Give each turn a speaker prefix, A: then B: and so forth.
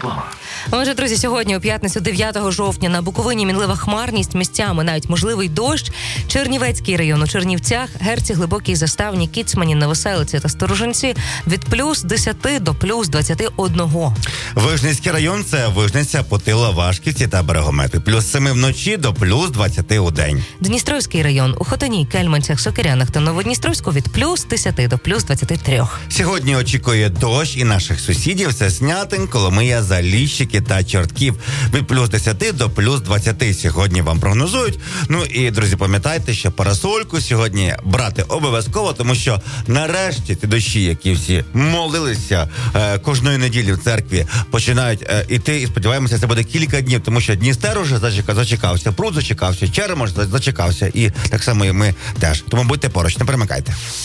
A: слова.
B: Отже, друзі, сьогодні у п'ятницю 9 жовтня на Буковині мінлива хмарність, місцями навіть можливий дощ. Чернівецький район у Чернівцях, Герці, Глибокій, Заставні, Кіцмані, Новоселиці та Сторожинці від плюс 10 до плюс 21.
C: Вижницький район – це Вижниця, Путила, Вашківці та Берегомети. Плюс 7 вночі до плюс 20 у день.
B: Дністровський район у Хотині, Кельменцях, Сокирянах та Новодністровську від плюс 10 до плюс 23.
C: Сьогодні очікує дощ і наших сусідів – це Снятин, Коломия, Заліщики та Чортків. Від плюс 10 до плюс 20 сьогодні вам прогнозують. Ну і, друзі, пам'ятайте, що парасольку сьогодні брати обов'язково, тому що нарешті ті дощі, які всі молилися кожної неділі в церкві, починають іти, і сподіваємося, це буде кілька днів, тому що Дністер уже зачекався, Пруд зачекався, Черемош зачекався, і так само і ми теж. Тому будьте поруч, не перемикайте.